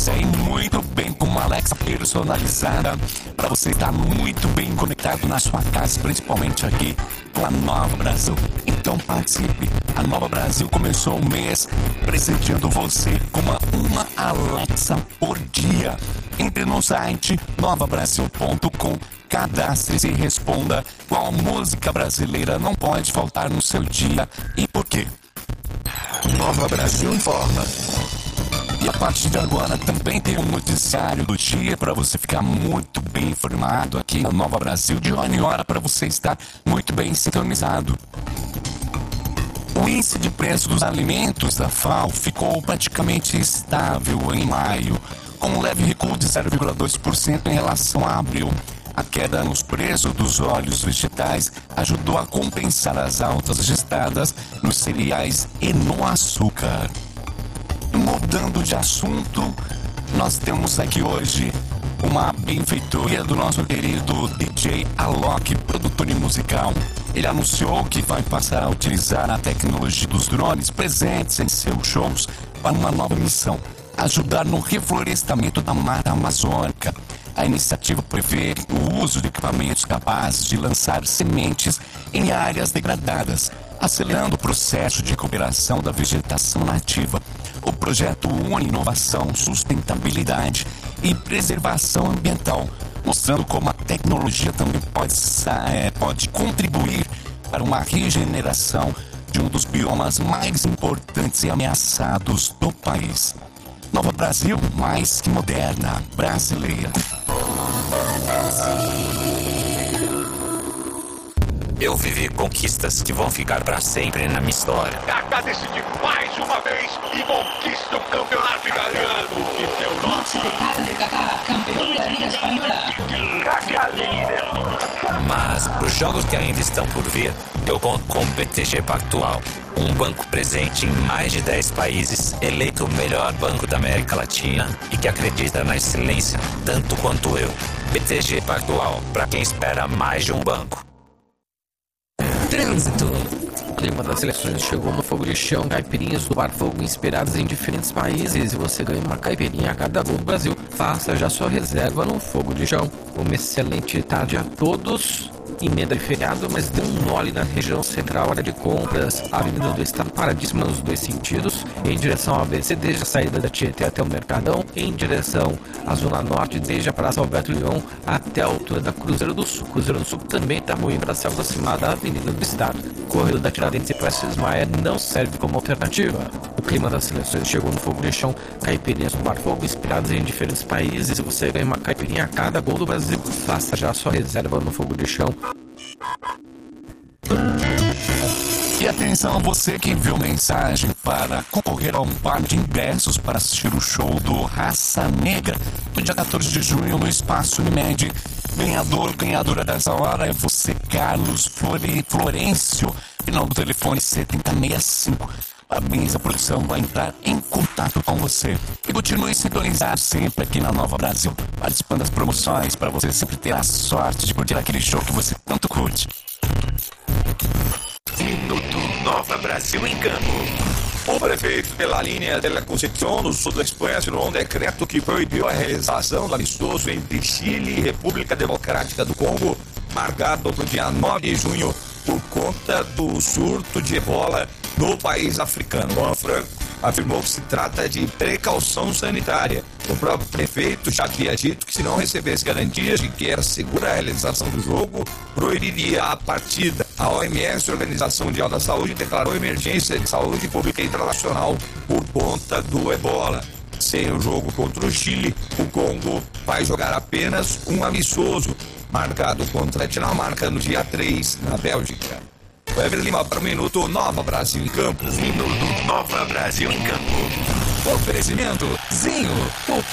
Alexa e muito bem com uma Alexa personalizada para você estar muito bem conectado na sua casa, principalmente aqui com a Nova Brasil. Então participe. A Nova Brasil começou o mês presenteando você com uma Alexa por dia. Entre no site novabrasil.com, cadastre-se e responda qual música brasileira não pode faltar no seu dia e por quê. Nova Brasil informa. E a partir de agora também tem um noticiário do dia para você ficar muito bem informado aqui na Nova Brasil, de hora em hora, para você estar muito bem sintonizado. O índice de preço dos alimentos da FAO ficou praticamente estável em maio, com um leve recuo de 0,2% em relação a abril. A queda nos preços dos óleos vegetais ajudou a compensar as altas registradas nos cereais e no açúcar. Mudando de assunto, nós temos aqui hoje uma benfeitoria do nosso querido DJ Alok, produtor musical. Ele anunciou que vai passar a utilizar a tecnologia dos drones presentes em seus shows para uma nova missão: ajudar no reflorestamento da Mata Amazônica. A iniciativa prevê o uso de equipamentos capazes de lançar sementes em áreas degradadas, acelerando o processo de recuperação da vegetação nativa. O projeto une inovação, sustentabilidade e preservação ambiental, mostrando como a tecnologia também pode contribuir para uma regeneração de um dos biomas mais importantes e ameaçados do país. Nova Brasil, mais que moderna, brasileira. Eu vivi conquistas que vão ficar para sempre na minha história. Kaká decide mais uma vez e conquista o campeonato italiano. Que é o nosso Kaká, campeão da Liga Espanhola. Kaká líder. Mas os jogos que ainda estão por vir, eu conto com o BTG Pactual, um banco presente em mais de 10 países, eleito o melhor banco da América Latina e que acredita na excelência tanto quanto eu. BTG Pactual, para quem espera mais de um banco. Trânsito. O clima das eleições chegou no fogo de chão. Caipirinhas do Bar Fogo inspiradas em diferentes países e você ganha uma caipirinha a cada gol do Brasil. Faça já sua reserva no fogo de chão. Uma excelente tarde a todos. Emenda de feriado, mas deu um mole na região central, área de compras. A Avenida do Estado paradíssima nos dois sentidos, em direção ao ABC, desde a saída da Tietê até o Mercadão, em direção à Zona Norte, desde a Praça Alberto Leão até a altura da Cruzeiro do Sul. Cruzeiro do Sul também está ruim para se aproximar da Avenida do Estado. Correio da Tiradentes e Prestes Maia não serve como alternativa. O clima das seleções chegou no fogo de chão. Caipirinhas do Bar Fogo inspiradas em diferentes países e você ganha uma caipirinha a cada gol do Brasil. Faça já sua reserva no fogo de chão. E atenção, você que enviou mensagem para concorrer a um par de ingressos para assistir o show do Raça Negra no dia 14 de junho no Espaço Unimed. Ganhadora dessa hora é você, Carlos Florencio, final do telefone 7065. Parabéns, a produção vai entrar em contato com você. E continue sintonizado sempre aqui na Nova Brasil, participando das promoções, para você sempre ter a sorte de curtir aquele show que você tanto curte. Minuto Nova Brasil em campo. O prefeito de la Línea de la Concepción, no sul da Espanha, assinou um decreto que proibiu a realização do amistoso entre Chile e República Democrática do Congo, marcado para o dia 9 de junho, por conta do surto de ebola no país africano. Juan Franco afirmou que se trata de precaução sanitária. O próprio prefeito já havia dito que, se não recebesse garantias de que era segura a realização do jogo, proibiria a partida. A OMS, Organização Mundial da Saúde, declarou emergência de saúde pública internacional por conta do ebola. Sem o jogo contra o Chile, o Congo vai jogar apenas um amistoso, marcado contra a Dinamarca no dia 3, na Bélgica. Weber Lima para o Minuto Nova Brasil em Campo. Minuto Nova Brasil em Campo. Oferecimento Zinho, o